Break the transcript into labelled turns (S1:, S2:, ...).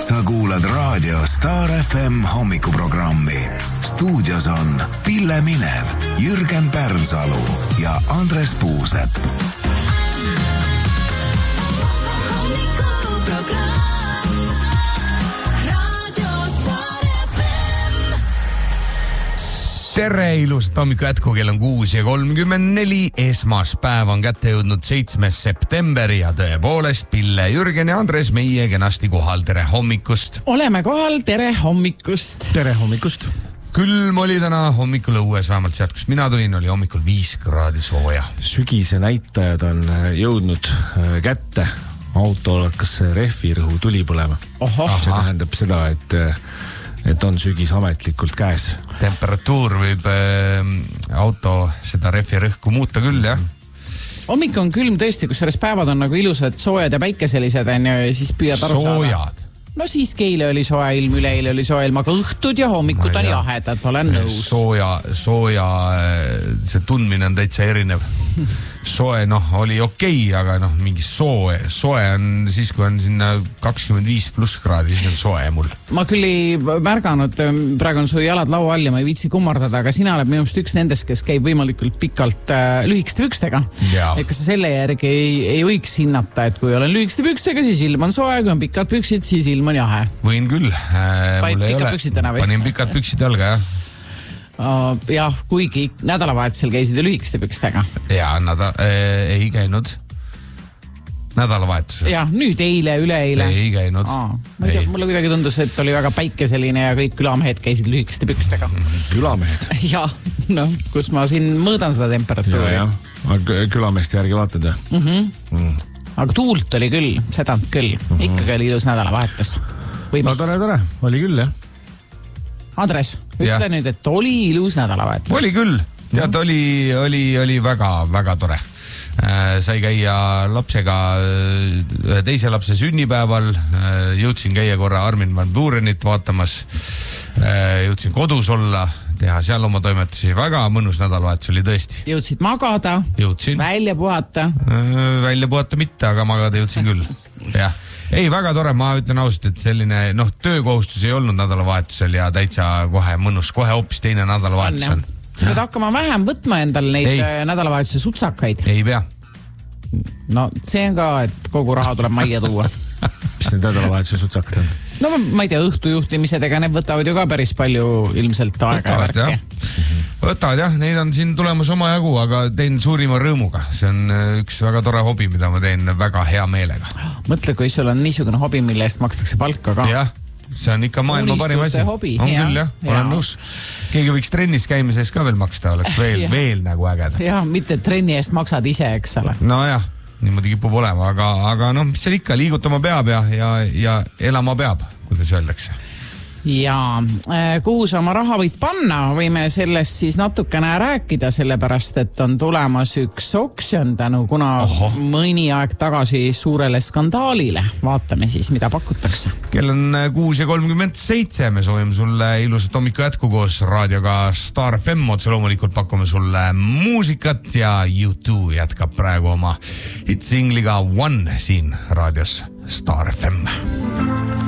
S1: Sa kuulad raadio Star FM hommikuprogrammi. Stuudios on Pille Minev, Jürgen Pärnsalu ja Andres Puusepp.
S2: Tere, ilusat hommiku jätku, kell on 6:34, esmaspäev on kätte jõudnud 7. september ja tõepoolest Pille, Jürgen ja Andres meie kenasti kohal. Tere hommikust!
S3: Oleme kohal, tere hommikust!
S4: Tere hommikust!
S2: Külm oli täna hommikul õues, vähemalt sealt, kust mina tulin, oli hommikul 5 kraadi sooja.
S4: Sügise näitajad on jõudnud kätte. Autol hakkas rehvirõhu tuli põlema. See tähendab seda, et on sügis ametlikult käes.
S2: Temperatuur võib auto seda rehvirõhku muuta küll, jah.
S3: Hommik on külm tõesti, kus selles päevad on nagu ilusad soojad ja päikeselised ja siis püüad aru saada.
S2: Soojad.
S3: No siiski eile oli soe ilm, üleeile oli soe ilm, aga õhtud ja hommikud on jahedad, olen nõus.
S2: Sooja, see tundmine on täitsa erinev. Soe, oli okei, aga mingi soe on siis, kui on sinna 25+ kraadi, siis on soe mul.
S3: Ma küll ei märganud, praegu on su jalad laua all ja ma ei viitsi kummardada, aga sina oled minust üks nendest, kes käib võimalikult pikalt lühikeste pükstega. Kas sa selle järgi ei võiks hinnata, et kui olen lühikeste pükstega, siis ilm on soe, kui on pikad püksid, siis ilm on jahe.
S2: Võin küll. Panin pikad püksid jalga, jah.
S3: Jah, kuigi nädalavahetusel käisid ju lühikeste pükstega.
S2: Jaa, ei käinud. Nädalavahetusel.
S3: Jah, nüüd eile, üleeile.
S2: Ei käinud.
S3: Mulle kuidagi tundus, et oli väga päikeseline ja kõik külamehed käisid lühikeste pükstega.
S4: Külamehed?
S3: Jah, kus ma siin mõõdan seda temperatuuri.
S4: Aga külameeste järgi vaatad, jah?
S3: Aga tuult oli küll, seda küll. Ikkagi oli ilus nädalavahetus.
S4: Tore, oli küll, jah.
S3: Andres, ütle nüüd, et oli ilus nädalavahetus.
S2: Oli küll. Tead, oli väga tore. Sai käia lapsega ühe teise lapse sünnipäeval. Jõudsin käia korra Armin van Buurenit vaatamas. Jõudsin kodus olla, teha seal oma toimetusi. Väga mõnus nädalavahetus oli tõesti.
S3: Jõudsid magada?
S2: Jõudsin.
S3: Välja puhata?
S2: Välja puhata mitte, aga magada jõudsin küll. Jah. Ei, väga tore, ma ütlen ausalt, et selline, töökohustus ei olnud nädalavahetusel ja täitsa kohe mõnus, kohe hoopis teine nädalavahetus on.
S3: Sa pead hakkama vähem võtma endal neid nädalavahetuse sutsakaid.
S2: Ei pea.
S3: No see on ka, et kogu raha tuleb majja tuua.
S4: Mis need nädalavahetuse sutsakad on?
S3: No ma ei tea, õhtujuhtimisedega need võtavad ju ka päris palju ilmselt aega ja värke.
S2: Võtavad jah, neid on siin tulemas oma jagu, aga teen suurima rõõmuga. See on üks väga tore hobi, mida ma teen väga hea meelega.
S3: Mõtle, kui sul on niisugune hobi, mille eest makstakse palka ka.
S2: Jah, see on ikka maailma parim asi.
S3: Hobi.
S2: On küll jah, olen nõus. Keegi võiks trennis käimises ka veel maksta, oleks veel nagu ägeda.
S3: Jah, mitte trenni eest maksad ise, eks ole.
S2: No jah, niimoodi kipub olema, aga mis seal ikka, liigutama peab ja elama peab, kuidas öeldakse.
S3: Ja kuhu sa oma raha võid panna, võime sellest siis natukene rääkida, sellepärast, et on tulemas üks oksjon kuna mõni aeg tagasi suurele skandaalile. Vaatame siis, mida pakutakse.
S2: Kell on 6:37, me soovime sulle ilusat hommiku jätku koos raadioga Star FM. Otse loomulikult pakume sulle muusikat ja U2 jätkab praegu oma hitsingliga One siin raadios Star FM.